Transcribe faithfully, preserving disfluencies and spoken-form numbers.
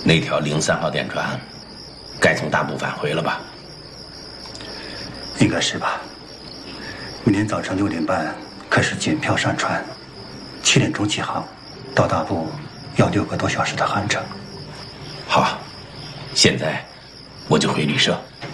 那条零三号电船该从大部返回了吧？ 应该是吧。明天早晨六点半开始检票上船，七点钟起航，到大部要六个多小时的航程。 好，现在我就回旅社。